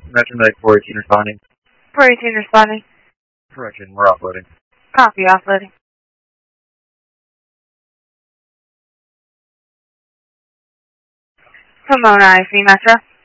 Metro Medic 418 responding. 418 responding. Correction, we're offloading. Copy, offloading. Pomona IC Metro.